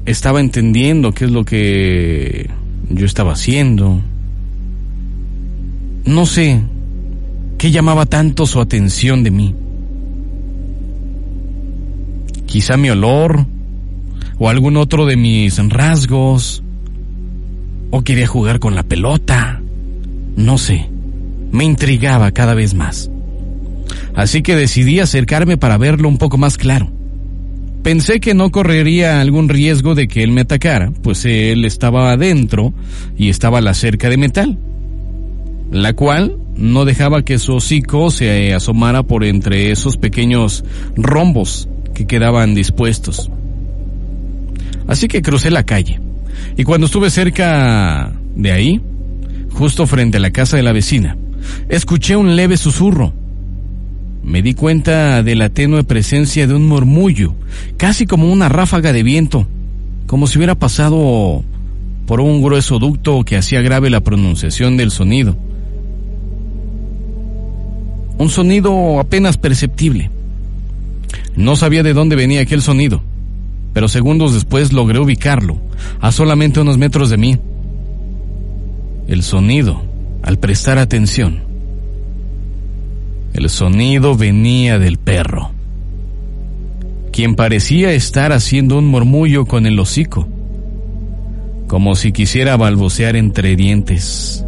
estaba entendiendo qué es lo que yo estaba haciendo. No sé qué llamaba tanto su atención de mí. Quizá mi olor o algún otro de mis rasgos, o quería jugar con la pelota. No sé, me intrigaba cada vez más. Así que decidí acercarme para verlo un poco más claro. Pensé que no correría algún riesgo de que él me atacara, pues él estaba adentro y estaba la cerca de metal, la cual no dejaba que su hocico se asomara por entre esos pequeños rombos que quedaban dispuestos. Así que crucé la calle, y cuando estuve cerca de ahí, justo frente a la casa de la vecina, escuché un leve susurro. Me di cuenta de la tenue presencia de un murmullo, casi como una ráfaga de viento, como si hubiera pasado por un grueso ducto que hacía grave la pronunciación del sonido. Un sonido apenas perceptible. No sabía de dónde venía aquel sonido, pero segundos después logré ubicarlo, a solamente unos metros de mí. El sonido, al prestar atención, el sonido venía del perro, quien parecía estar haciendo un murmullo con el hocico, como si quisiera balbucear entre dientes.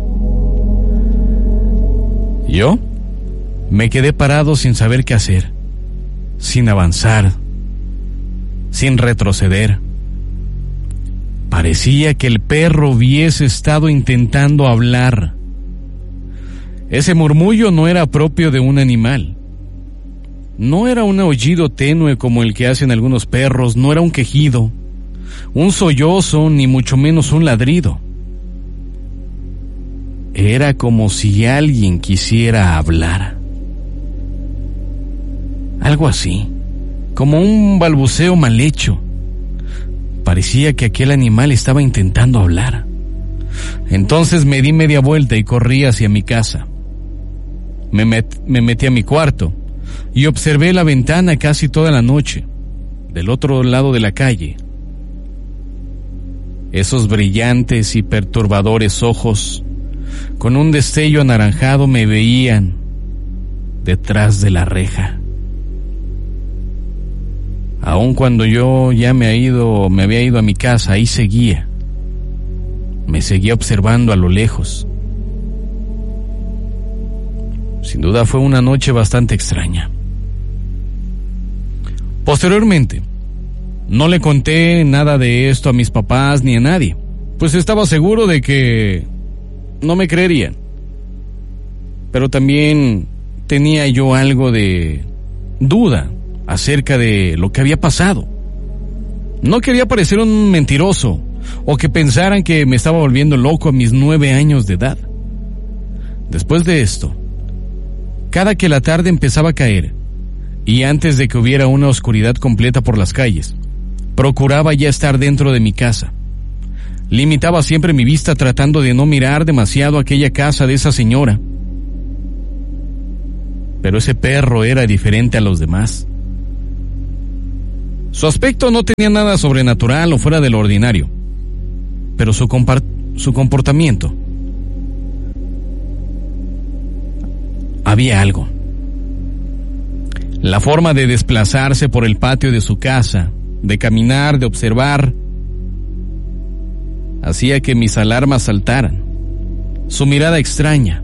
Yo me quedé parado sin saber qué hacer, sin avanzar, sin retroceder. Parecía que el perro hubiese estado intentando hablar. Ese murmullo no era propio de un animal. No era un aullido tenue como el que hacen algunos perros, no era un quejido, un sollozo, ni mucho menos un ladrido. Era como si alguien quisiera hablar. Algo así, como un balbuceo mal hecho. Parecía que aquel animal estaba intentando hablar. Entonces me di media vuelta y corrí hacia mi casa. Me metí a mi cuarto y observé la ventana casi toda la noche, del otro lado de la calle. Esos brillantes y perturbadores ojos, con un destello anaranjado, me veían detrás de la reja. Aun cuando yo ya me había ido a mi casa, ahí seguía. Me seguía observando a lo lejos. Sin duda fue una noche bastante extraña. Posteriormente, no le conté nada de esto a mis papás ni a nadie, pues estaba seguro de que no me creerían. Pero también tenía yo algo de duda acerca de lo que había pasado. No quería parecer un mentiroso o que pensaran que me estaba volviendo loco a mis 9 años de edad. Después de esto, cada que la tarde empezaba a caer, y antes de que hubiera una oscuridad completa por las calles, procuraba ya estar dentro de mi casa. Limitaba siempre mi vista tratando de no mirar demasiado aquella casa de esa señora. Pero ese perro era diferente a los demás. Su aspecto no tenía nada sobrenatural o fuera de lo ordinario, pero su comportamiento, había algo. La forma de desplazarse por el patio de su casa, de caminar, de observar, hacía que mis alarmas saltaran. Su mirada extraña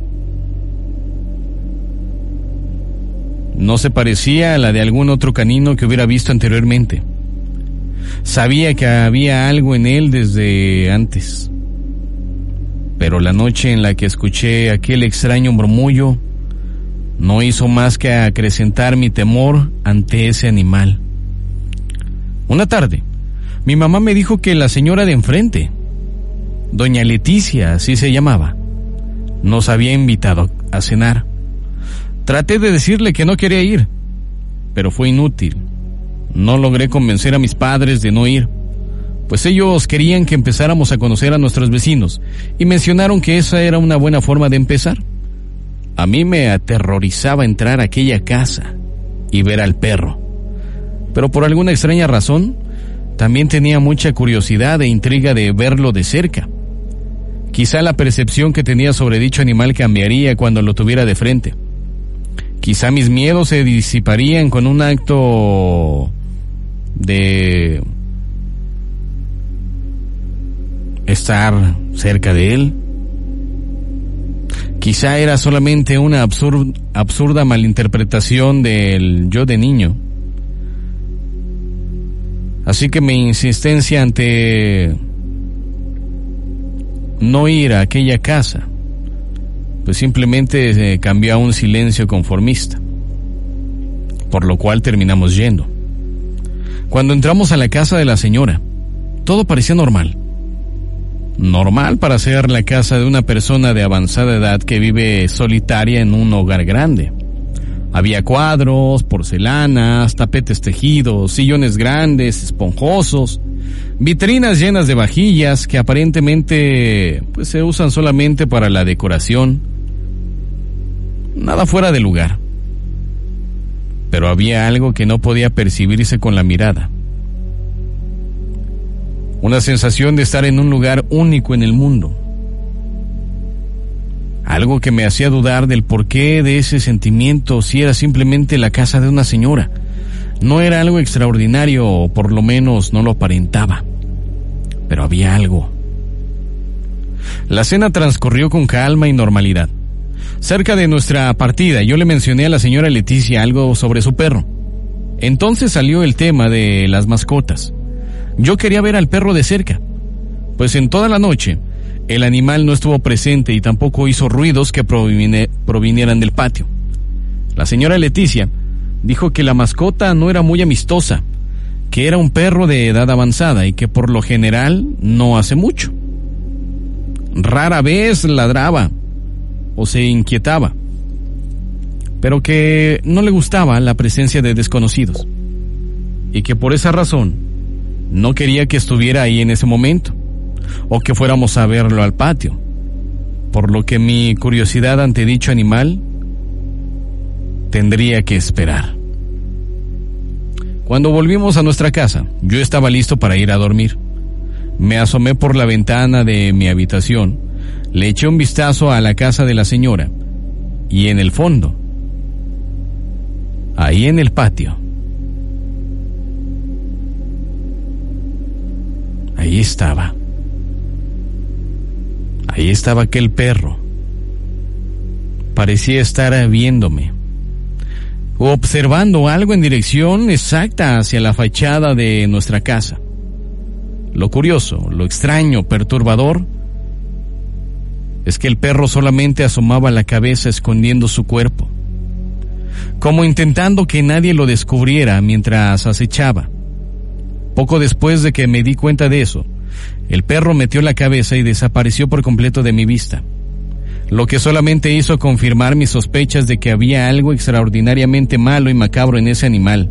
no se parecía a la de algún otro canino que hubiera visto anteriormente. Sabía que había algo en él desde antes, pero la noche en la que escuché aquel extraño murmullo no hizo más que acrecentar mi temor ante ese animal. Una tarde, mi mamá me dijo que la señora de enfrente, doña Leticia, así se llamaba, nos había invitado a cenar. Traté de decirle que no quería ir, pero fue inútil. No logré convencer a mis padres de no ir, pues ellos querían que empezáramos a conocer a nuestros vecinos y mencionaron que esa era una buena forma de empezar. A mí me aterrorizaba entrar a aquella casa y ver al perro, pero por alguna extraña razón también tenía mucha curiosidad e intriga de verlo de cerca. Quizá la percepción que tenía sobre dicho animal cambiaría cuando lo tuviera de frente. Quizá mis miedos se disiparían con un acto de estar cerca de él. Quizá era solamente una absurda malinterpretación del yo de niño. Así que mi insistencia ante no ir a aquella casa, pues simplemente cambió a un silencio conformista, por lo cual terminamos yendo. Cuando entramos a la casa de la señora, todo parecía normal. Normal para ser la casa de una persona de avanzada edad que vive solitaria en un hogar grande. Había cuadros, porcelanas, tapetes tejidos, sillones grandes, esponjosos, vitrinas llenas de vajillas que aparentemente pues se usan solamente para la decoración. Nada fuera de lugar. Pero había algo que no podía percibirse con la mirada. Una sensación de estar en un lugar único en el mundo. Algo que me hacía dudar del porqué de ese sentimiento, si era simplemente la casa de una señora. No era algo extraordinario, o por lo menos no lo aparentaba. Pero había algo. La cena transcurrió con calma y normalidad. Cerca de nuestra partida, yo le mencioné a la señora Leticia algo sobre su perro. Entonces salió el tema de las mascotas. Yo quería ver al perro de cerca, pues en toda la noche el animal no estuvo presente y tampoco hizo ruidos que provinieran del patio. La señora Leticia dijo que la mascota no era muy amistosa, que era un perro de edad avanzada y que por lo general no hace mucho. Rara vez ladraba o se inquietaba, pero que no le gustaba la presencia de desconocidos y que por esa razón no quería que estuviera ahí en ese momento, o que fuéramos a verlo al patio, por lo que mi curiosidad ante dicho animal tendría que esperar. Cuando volvimos a nuestra casa, yo estaba listo para ir a dormir. Me asomé por la ventana de mi habitación, le eché un vistazo a la casa de la señora, y en el fondo, ahí en el patio, ahí estaba aquel perro. Parecía estar viéndome, observando algo en dirección exacta hacia la fachada de nuestra casa. Lo curioso, lo extraño, perturbador, es que el perro solamente asomaba la cabeza escondiendo su cuerpo, como intentando que nadie lo descubriera mientras acechaba. Poco después de que me di cuenta de eso, el perro metió la cabeza y desapareció por completo de mi vista, lo que solamente hizo confirmar mis sospechas de que había algo extraordinariamente malo y macabro en ese animal.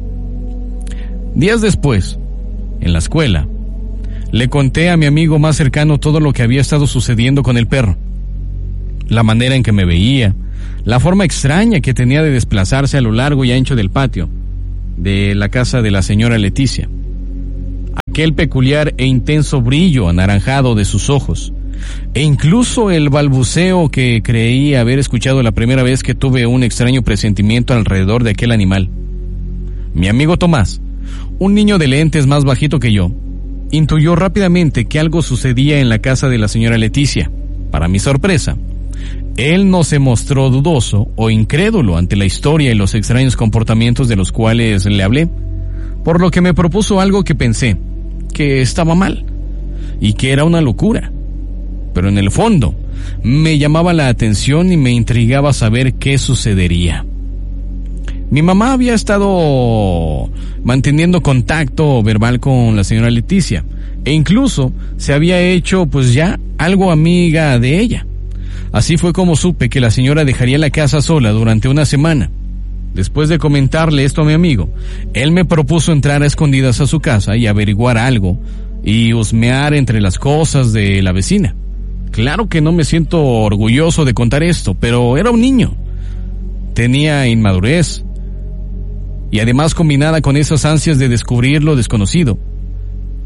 Días después, en la escuela, le conté a mi amigo más cercano todo lo que había estado sucediendo con el perro, la manera en que me veía, la forma extraña que tenía de desplazarse a lo largo y ancho del patio de la casa de la señora Leticia, aquel peculiar e intenso brillo anaranjado de sus ojos, e incluso el balbuceo que creí haber escuchado la primera vez que tuve un extraño presentimiento alrededor de aquel animal. Mi amigo Tomás, un niño de lentes más bajito que yo, intuyó rápidamente que algo sucedía en la casa de la señora Leticia. Para mi sorpresa, él no se mostró dudoso o incrédulo ante la historia y los extraños comportamientos de los cuales le hablé, por lo que me propuso algo que pensé que estaba mal y que era una locura, pero en el fondo me llamaba la atención y me intrigaba saber qué sucedería. Mi mamá había estado manteniendo contacto verbal con la señora Leticia e incluso se había hecho pues ya algo amiga de ella. Así fue como supe que la señora dejaría la casa sola durante una semana. Después de comentarle esto a mi amigo, él me propuso entrar a escondidas a su casa y averiguar algo y husmear entre las cosas de la vecina. Claro que no me siento orgulloso de contar esto, pero era un niño. Tenía inmadurez y además combinada con esas ansias de descubrir lo desconocido,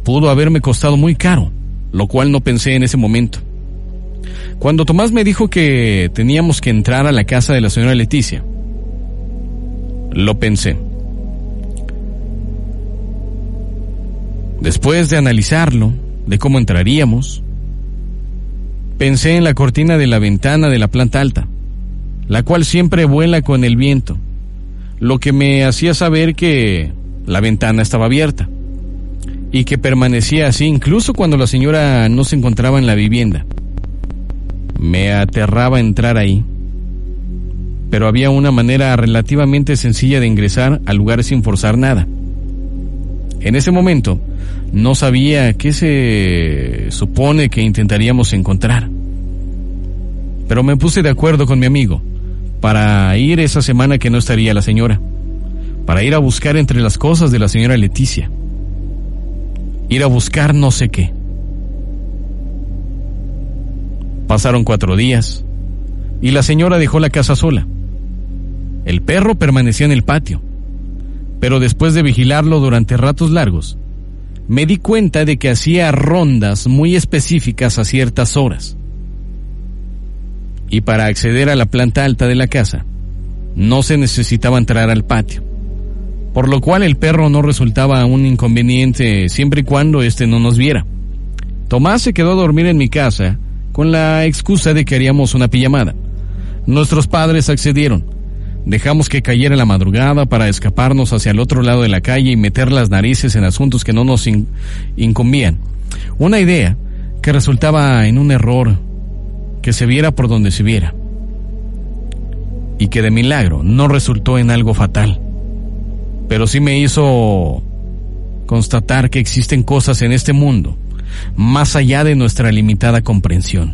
pudo haberme costado muy caro, lo cual no pensé en ese momento. Cuando Tomás me dijo que teníamos que entrar a la casa de la señora Leticia, lo pensé. Después de analizarlo, de cómo entraríamos, pensé en la cortina de la ventana de la planta alta, la cual siempre vuela con el viento, lo que me hacía saber que la ventana estaba abierta y que permanecía así incluso cuando la señora no se encontraba en la vivienda. Me aterraba entrar ahí, pero había una manera relativamente sencilla de ingresar al lugar sin forzar nada. En ese momento, no sabía qué se supone que intentaríamos encontrar, pero me puse de acuerdo con mi amigo para ir esa semana que no estaría la señora, para ir a buscar entre las cosas de la señora Leticia, ir a buscar no sé qué. Pasaron 4 días y la señora dejó la casa sola. El perro permanecía en el patio, pero después de vigilarlo durante ratos largos, me di cuenta de que hacía rondas muy específicas a ciertas horas. Y para acceder a la planta alta de la casa, no se necesitaba entrar al patio, por lo cual el perro no resultaba un inconveniente siempre y cuando éste no nos viera. Tomás se quedó a dormir en mi casa con la excusa de que haríamos una pijamada. Nuestros padres accedieron. Dejamos que cayera la madrugada para escaparnos hacia el otro lado de la calle y meter las narices en asuntos que no nos incumbían. Una idea que resultaba en un error, que se viera por donde se viera, y que de milagro no resultó en algo fatal, pero sí me hizo constatar que existen cosas en este mundo más allá de nuestra limitada comprensión.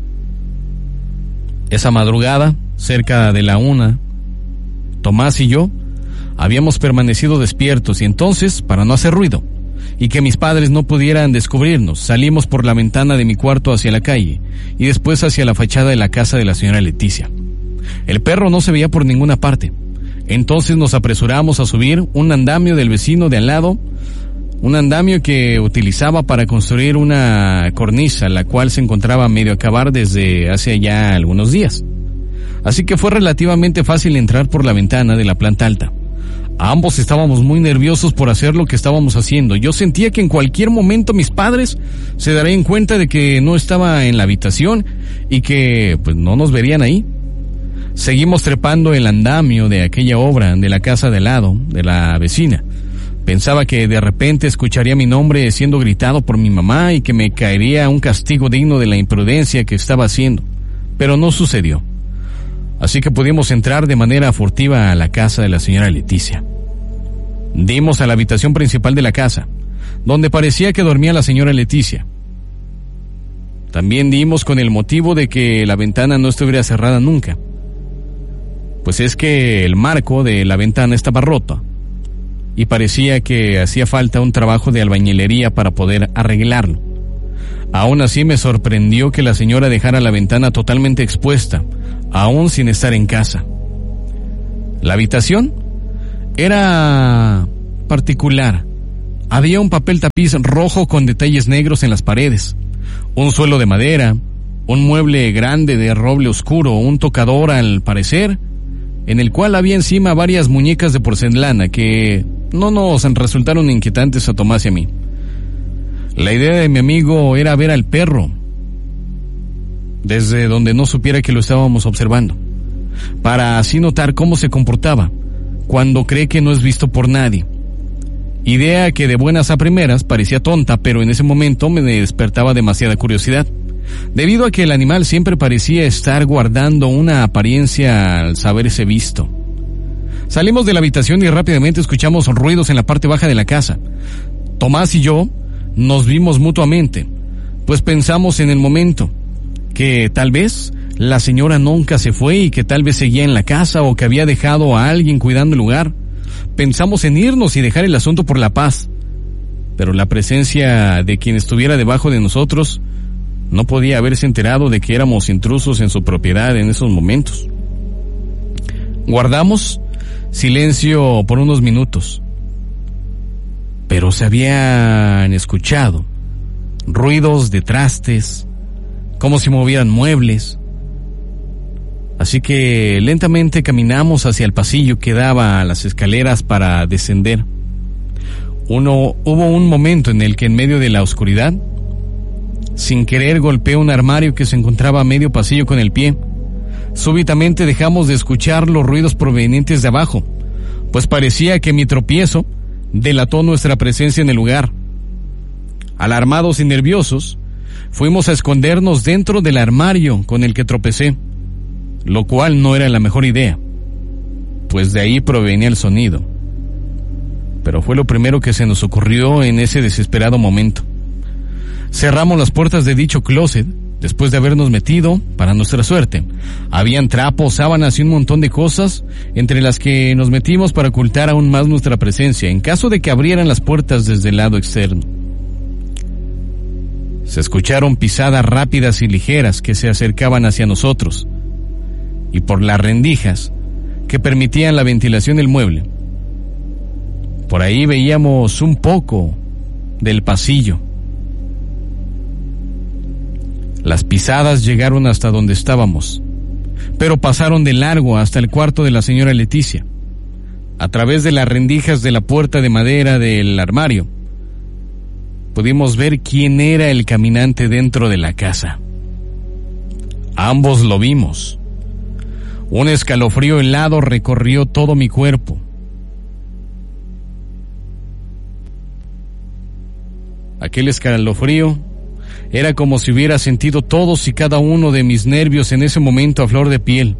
Esa madrugada, cerca de la 1, Tomás y yo habíamos permanecido despiertos y entonces, para no hacer ruido y que mis padres no pudieran descubrirnos, salimos por la ventana de mi cuarto hacia la calle y después hacia la fachada de la casa de la señora Leticia. El perro no se veía por ninguna parte. Entonces nos apresuramos a subir un andamio del vecino de al lado, un andamio que utilizaba para construir una cornisa, la cual se encontraba a medio acabar desde hace ya algunos días. Así que fue relativamente fácil entrar por la ventana de la planta alta. Ambos estábamos muy nerviosos por hacer lo que estábamos haciendo. Yo sentía que en cualquier momento mis padres se darían cuenta de que no estaba en la habitación y que pues no nos verían ahí. Seguimos trepando el andamio de aquella obra de la casa de al lado, de la vecina. Pensaba que de repente escucharía mi nombre siendo gritado por mi mamá y que me caería un castigo digno de la imprudencia que estaba haciendo. Pero no sucedió. Así que pudimos entrar de manera furtiva a la casa de la señora Leticia. Dimos a la habitación principal de la casa, donde parecía que dormía la señora Leticia. También dimos con el motivo de que la ventana no estuviera cerrada nunca, pues es que el marco de la ventana estaba roto y parecía que hacía falta un trabajo de albañilería para poder arreglarlo. Aún así me sorprendió que la señora dejara la ventana totalmente expuesta, aún sin estar en casa. La habitación era particular. Había un papel tapiz rojo con detalles negros en las paredes, un suelo de madera, un mueble grande de roble oscuro, un tocador al parecer, en el cual había encima varias muñecas de porcelana que no nos resultaron inquietantes a Tomás y a mí. La idea de mi amigo era ver al perro desde donde no supiera que lo estábamos observando, para así notar cómo se comportaba cuando cree que no es visto por nadie. Idea que de buenas a primeras parecía tonta, pero en ese momento me despertaba demasiada curiosidad, debido a que el animal siempre parecía estar guardando una apariencia al saberse visto. Salimos de la habitación y rápidamente escuchamos ruidos en la parte baja de la casa. Tomás y yo nos vimos mutuamente, pues pensamos en el momento que tal vez la señora nunca se fue y que tal vez seguía en la casa o que había dejado a alguien cuidando el lugar. Pensamos en irnos y dejar el asunto por la paz, pero la presencia de quien estuviera debajo de nosotros no podía haberse enterado de que éramos intrusos en su propiedad en esos momentos. Guardamos silencio por unos minutos, pero se habían escuchado ruidos de trastes, como si movieran muebles. Así que lentamente caminamos hacia el pasillo que daba a las escaleras para descender. Hubo un momento en el que en medio de la oscuridad, sin querer golpeé un armario que se encontraba a medio pasillo con el pie. Súbitamente dejamos de escuchar los ruidos provenientes de abajo, pues parecía que mi tropiezo delató nuestra presencia en el lugar. Alarmados y nerviosos, fuimos a escondernos dentro del armario con el que tropecé, lo cual no era la mejor idea, pues de ahí provenía el sonido. Pero fue lo primero que se nos ocurrió en ese desesperado momento. Cerramos las puertas de dicho closet, después de habernos metido, para nuestra suerte. Habían trapos, sábanas y un montón de cosas, entre las que nos metimos para ocultar aún más nuestra presencia, en caso de que abrieran las puertas desde el lado externo. Se escucharon pisadas rápidas y ligeras que se acercaban hacia nosotros, y por las rendijas que permitían la ventilación del mueble, por ahí veíamos un poco del pasillo. Las pisadas llegaron hasta donde estábamos, pero pasaron de largo hasta el cuarto de la señora Leticia. A través de las rendijas de la puerta de madera del armario, pudimos ver quién era el caminante dentro de la casa. Ambos lo vimos. Un escalofrío helado recorrió todo mi cuerpo. Aquel escalofrío era como si hubiera sentido todos y cada uno de mis nervios en ese momento a flor de piel.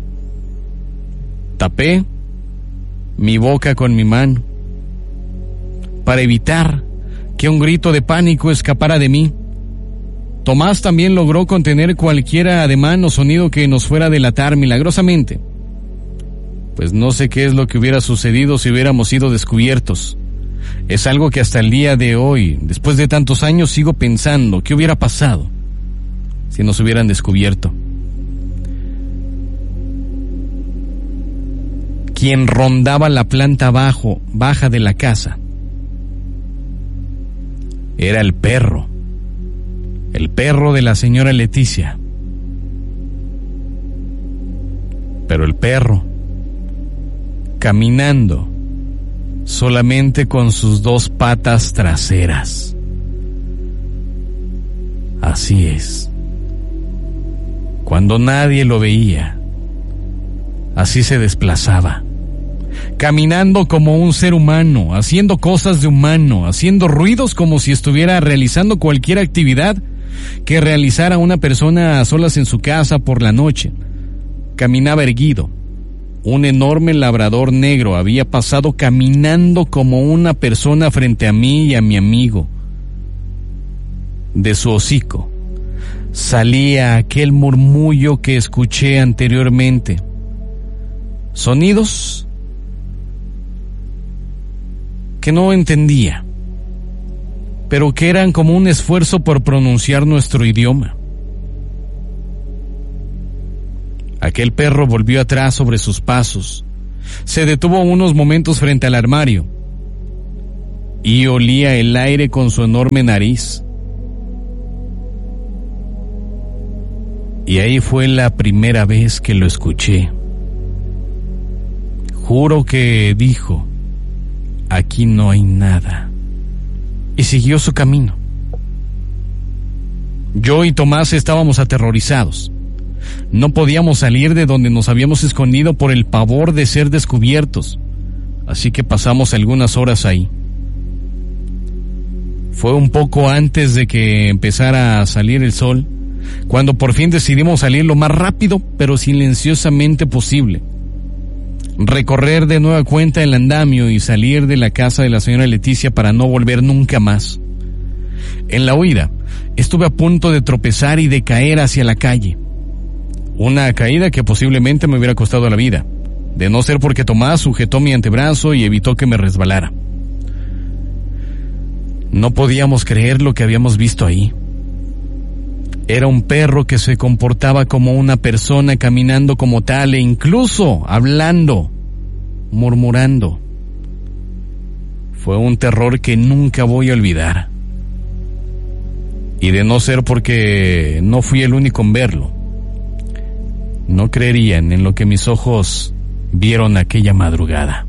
Tapé mi boca con mi mano para evitar que un grito de pánico escapara de mí. Tomás también logró contener cualquier ademán o sonido que nos fuera a delatar milagrosamente, pues no sé qué es lo que hubiera sucedido si hubiéramos sido descubiertos. Es algo que hasta el día de hoy, después de tantos años, sigo pensando qué hubiera pasado si nos hubieran descubierto. Quien rondaba la planta baja de la casa era el perro de la señora Leticia. Pero el perro, caminando solamente con sus 2 patas traseras. Así es. Cuando nadie lo veía, así se desplazaba, caminando como un ser humano, haciendo cosas de humano, haciendo ruidos como si estuviera realizando cualquier actividad que realizara una persona a solas en su casa por la noche. Caminaba erguido. Un enorme labrador negro había pasado caminando como una persona frente a mí y a mi amigo. De su hocico salía aquel murmullo que escuché anteriormente. Sonidos que no entendía, pero que eran como un esfuerzo por pronunciar nuestro idioma. Aquel perro volvió atrás sobre sus pasos, se detuvo unos momentos frente al armario y olía el aire con su enorme nariz. Y ahí fue la primera vez que lo escuché. Juro que dijo: aquí no hay nada, y siguió su camino. Yo y Tomás estábamos aterrorizados. No podíamos salir de donde nos habíamos escondido por el pavor de ser descubiertos, así que pasamos algunas horas ahí. Fue un poco antes de que empezara a salir el sol, cuando por fin decidimos salir lo más rápido pero silenciosamente posible. Recorrer de nueva cuenta el andamio y salir de la casa de la señora Leticia para no volver nunca más. En la huida, estuve a punto de tropezar y de caer hacia la calle. Una caída que posiblemente me hubiera costado la vida, de no ser porque Tomás sujetó mi antebrazo y evitó que me resbalara. No podíamos creer lo que habíamos visto ahí. Era un perro que se comportaba como una persona, caminando como tal e incluso hablando, murmurando. Fue un terror que nunca voy a olvidar. Y de no ser porque no fui el único en verlo, no creerían en lo que mis ojos vieron aquella madrugada.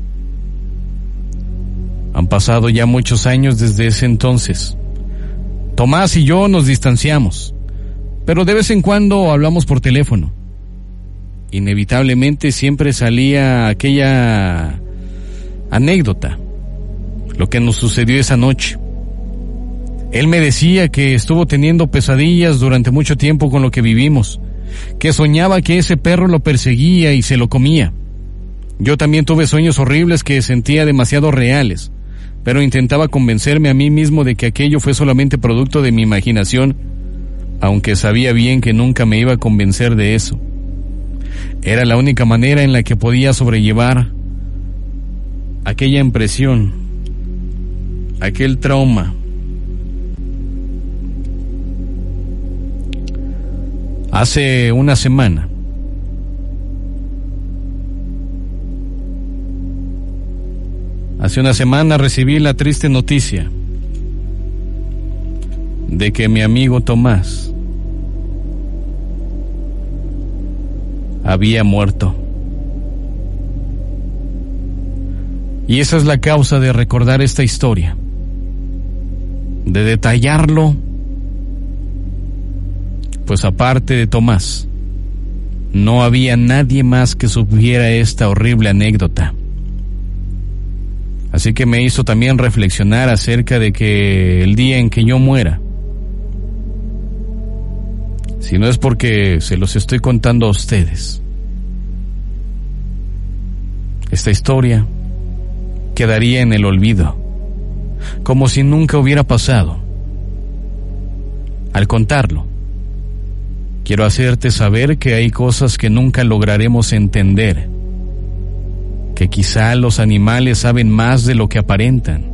Han pasado ya muchos años desde ese entonces. Tomás y yo nos distanciamos, pero de vez en cuando hablamos por teléfono. Inevitablemente siempre salía aquella anécdota, lo que nos sucedió esa noche. Él me decía que estuvo teniendo pesadillas durante mucho tiempo con lo que vivimos, que soñaba que ese perro lo perseguía y se lo comía. Yo también tuve sueños horribles que sentía demasiado reales, pero intentaba convencerme a mí mismo de que aquello fue solamente producto de mi imaginación, aunque sabía bien que nunca me iba a convencer de eso. Era la única manera en la que podía sobrellevar aquella impresión, aquel trauma. Hace una semana, recibí la triste noticia de que mi amigo Tomás había muerto. Y esa es la causa de recordar esta historia, de detallarlo, pues aparte de Tomás, no había nadie más que supiera esta horrible anécdota. Así que me hizo también reflexionar acerca de que el día en que yo muera, si no es porque se los estoy contando a ustedes, esta historia quedaría en el olvido, como si nunca hubiera pasado. Al contarlo, quiero hacerte saber que hay cosas que nunca lograremos entender, que quizá los animales saben más de lo que aparentan,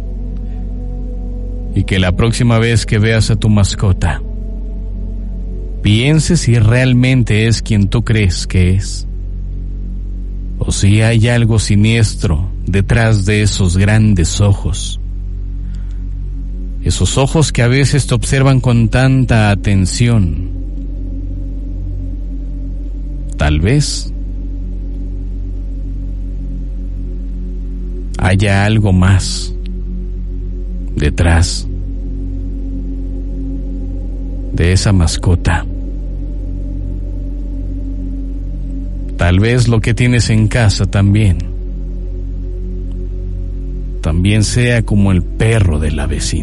y que la próxima vez que veas a tu mascota, pienses si realmente es quien tú crees que es, o si hay algo siniestro detrás de esos grandes ojos. Esos ojos que a veces te observan con tanta atención. Tal vez haya algo más detrás de esa mascota. Tal vez lo que tienes en casa también sea como el perro de la vecina.